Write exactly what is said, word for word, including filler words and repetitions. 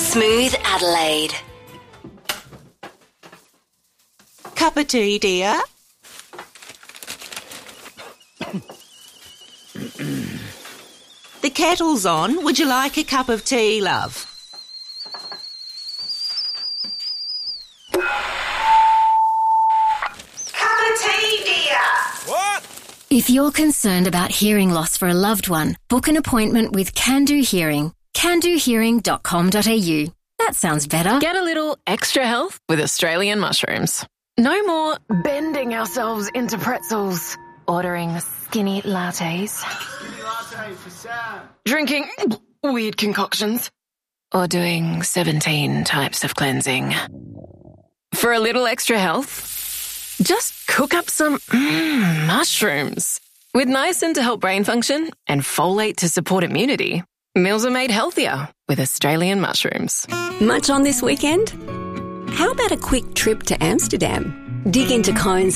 Smooth Adelaide. Cup of tea, dear? The kettle's on. Would you like a cup of tea, love? Cup of tea, dear. What? If you're concerned about hearing loss for a loved one, book an appointment with Can Do Hearing. can do hearing dot com dot a u. That sounds better. Get a little extra health with Australian mushrooms. No more bending ourselves into pretzels, ordering skinny lattes, Skinny latte for Sam. drinking weird concoctions, or doing seventeen types of cleansing. For a little extra health, just cook up some mm, mushrooms. With niacin to help brain function and folate to support immunity, meals are made healthier with Australian mushrooms. Much on this weekend? How about a quick trip to Amsterdam? Dig into Cones